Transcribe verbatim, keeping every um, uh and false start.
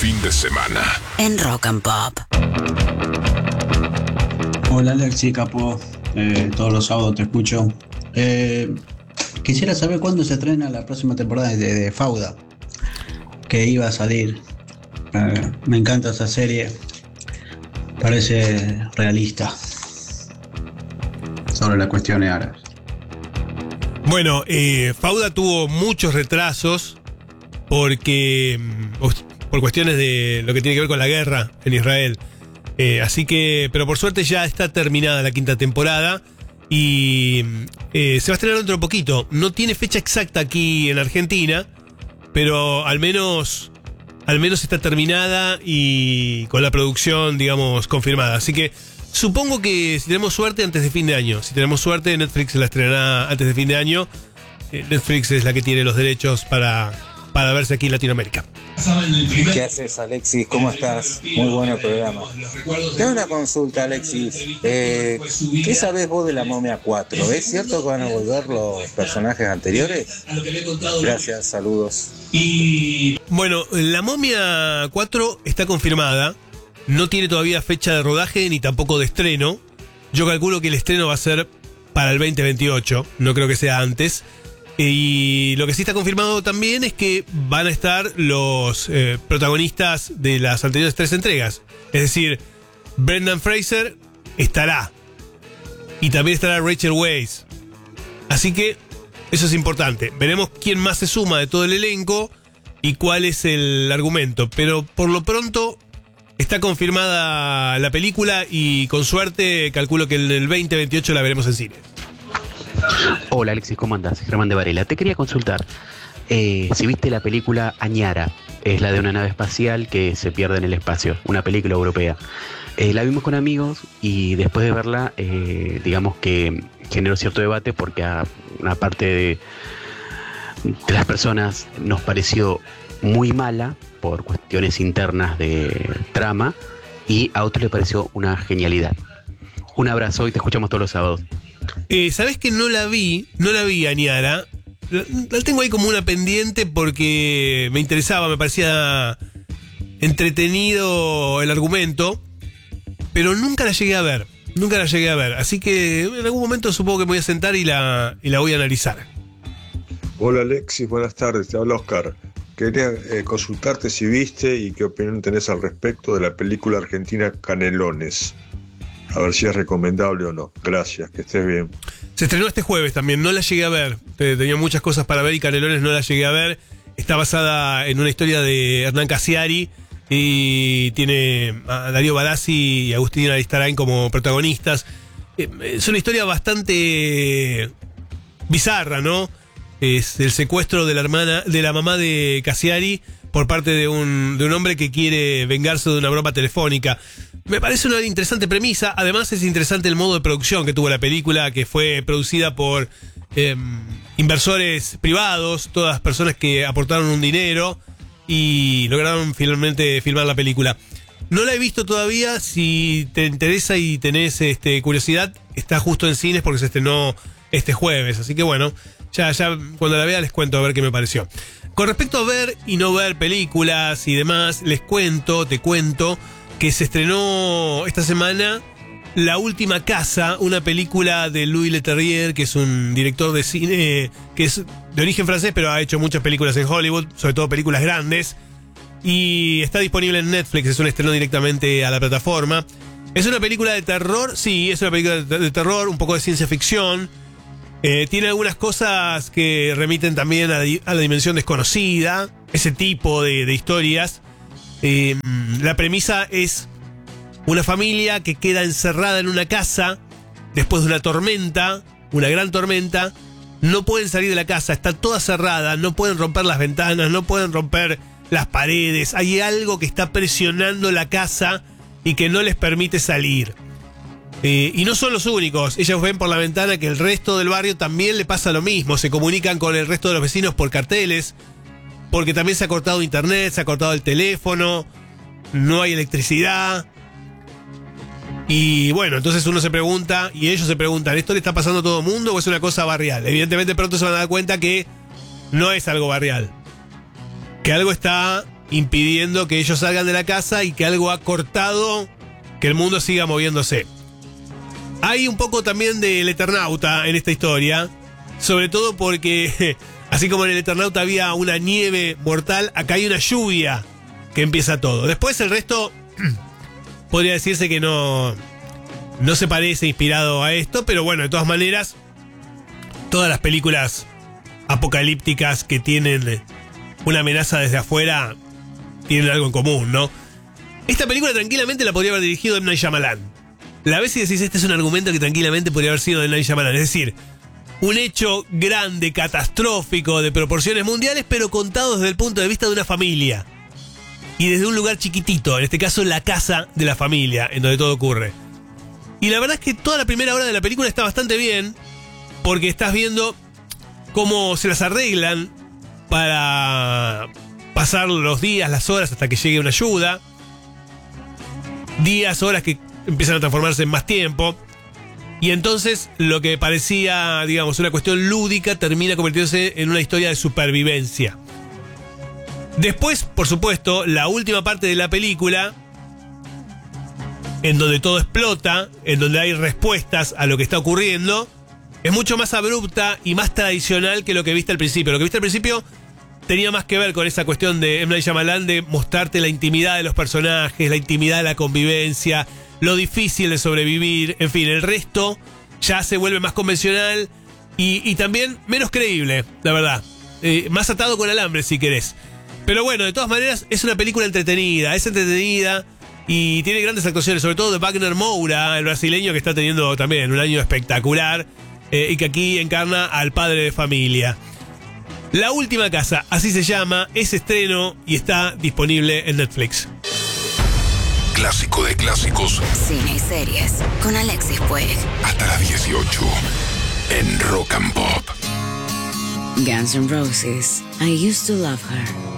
fin de semana. En Rock and Pop. Hola Alexi, capo. Eh, todos los sábados te escucho. Eh, quisiera saber cuándo se estrena la próxima temporada de, de Fauda, que iba a salir. Eh, me encanta esa serie. Parece realista sobre las cuestiones árabes. Bueno, eh, Fauda tuvo muchos retrasos porque por cuestiones de lo que tiene que ver con la guerra en Israel. Eh, así que, pero por suerte ya está terminada la quinta temporada y eh, se va a estrenar dentro de poquito. No tiene fecha exacta aquí en Argentina, pero al menos, al menos está terminada y con la producción, digamos, confirmada. Así que supongo que si tenemos suerte antes de fin de año. Si tenemos suerte, Netflix la estrenará antes de fin de año. Eh, Netflix es la que tiene los derechos para, para verse aquí en Latinoamérica. ¿Qué haces, Alexis? ¿Cómo estás? Muy bueno el programa. Tengo una consulta, Alexis. Eh, ¿Qué sabés vos de la Momia cuatro? ¿Es cierto que van a volver los personajes anteriores? Gracias, saludos. Bueno, la Momia cuatro está confirmada. No tiene todavía fecha de rodaje ni tampoco de estreno. Yo calculo que el estreno va a ser para el veinte veintiocho. No creo que sea antes. Y lo que sí está confirmado también es que van a estar los eh, protagonistas de las anteriores tres entregas. Es decir, Brendan Fraser estará. Y también estará Rachel Weisz. Así que eso es importante. Veremos quién más se suma de todo el elenco y cuál es el argumento. Pero por lo pronto está confirmada la película y con suerte calculo que en el veinte veintiocho la veremos en cine. Hola Alexis, ¿cómo andás? Germán de Varela. Te quería consultar eh, si viste la película Añara. Es la de una nave espacial que se pierde en el espacio, una película europea. Eh, la vimos con amigos y después de verla, eh, digamos que generó cierto debate porque a una parte de, de las personas nos pareció muy mala por cuestiones internas de trama y a otros le pareció una genialidad. Un abrazo y te escuchamos todos los sábados. Eh, ¿Sabés que no la vi? No la vi, Añara. La, la tengo ahí como una pendiente porque me interesaba, me parecía entretenido el argumento, pero nunca la llegué a ver. Nunca la llegué a ver. Así que en algún momento supongo que me voy a sentar y la, y la voy a analizar. Hola Alexis, buenas tardes, te habla Oscar. Quería eh, consultarte si viste y qué opinión tenés al respecto de la película argentina Canelones. A ver si es recomendable o no. Gracias, que estés bien. Se estrenó este jueves también, no la llegué a ver. Tenía muchas cosas para ver y Canelones no la llegué a ver. Está basada en una historia de Hernán Casiari y tiene a Darío Barazzi y Agustín Aristarain como protagonistas. Es una historia bastante bizarra, ¿no? Es el secuestro de la hermana, de la mamá de Casiari por parte de un, de un hombre que quiere vengarse de una broma telefónica. Me parece una interesante premisa. Además es interesante el modo de producción que tuvo la película, que fue producida por eh, inversores privados, todas personas que aportaron un dinero y lograron finalmente filmar la película. No la he visto todavía. Si te interesa y tenés este, curiosidad, está justo en cines porque se estrenó este jueves. Así que bueno, ya, ya cuando la vea les cuento a ver qué me pareció. Con respecto a ver y no ver películas y demás, les cuento, te cuento que se estrenó esta semana La Última Casa, una película de Louis Leterrier, que es un director de cine que es de origen francés, pero ha hecho muchas películas en Hollywood, sobre todo películas grandes, y está disponible en Netflix, es un estreno directamente a la plataforma. Es una película de terror, sí, es una película de terror, un poco de ciencia ficción. Eh, tiene algunas cosas que remiten también a la, a la dimensión desconocida, ese tipo de, de historias. Eh, la premisa es una familia que queda encerrada en una casa después de una tormenta, una gran tormenta. No pueden salir de la casa, está toda cerrada, no pueden romper las ventanas, no pueden romper las paredes. Hay algo que está presionando la casa y que no les permite salir. Eh, y no son los únicos. Ellos ven por la ventana que el resto del barrio también le pasa lo mismo. Se comunican con el resto de los vecinos por carteles, porque también se ha cortado internet, se ha cortado el teléfono, no hay electricidad. Y bueno, entonces uno se pregunta, y ellos se preguntan, ¿esto le está pasando a todo el mundo o es una cosa barrial? Evidentemente pronto se van a dar cuenta que no es algo barrial, que algo está impidiendo que ellos salgan de la casa y que algo ha cortado que el mundo siga moviéndose. Hay un poco también del Eternauta en esta historia, sobre todo porque así como en el Eternauta había una nieve mortal, acá hay una lluvia que empieza todo. Después el resto podría decirse que no, no se parece inspirado a esto, pero bueno, de todas maneras, todas las películas apocalípticas que tienen una amenaza desde afuera tienen algo en común, ¿no? Esta película tranquilamente la podría haber dirigido M. Night Shyamalan. La ves y decís, este es un argumento que tranquilamente podría haber sido de M. Night Shyamalan. Es decir, un hecho grande, catastrófico, de proporciones mundiales, pero contado desde el punto de vista de una familia. Y desde un lugar chiquitito, en este caso la casa de la familia, en donde todo ocurre. Y la verdad es que toda la primera hora de la película está bastante bien, porque estás viendo cómo se las arreglan para pasar los días, las horas, hasta que llegue una ayuda. Días, horas que empiezan a transformarse en más tiempo. Y entonces lo que parecía, digamos, una cuestión lúdica termina convirtiéndose en una historia de supervivencia. Después, por supuesto, la última parte de la película, en donde todo explota, en donde hay respuestas a lo que está ocurriendo, es mucho más abrupta y más tradicional que lo que viste al principio. Lo que viste al principio tenía más que ver con esa cuestión de M. Night Shyamalan de mostrarte la intimidad de los personajes, la intimidad de la convivencia, lo difícil de sobrevivir, en fin, el resto ya se vuelve más convencional y, y también menos creíble, la verdad. Eh, más atado con alambre, si querés. Pero bueno, de todas maneras, es una película entretenida, es entretenida y tiene grandes actuaciones, sobre todo de Wagner Moura, el brasileño que está teniendo también un año espectacular eh, y que aquí encarna al padre de familia. La última casa, así se llama, es estreno y está disponible en Netflix. Clásico de clásicos. Cine y series con Alexis Puig. Hasta las dieciocho en Rock and Pop. Guns N' Roses, I Used to Love Her.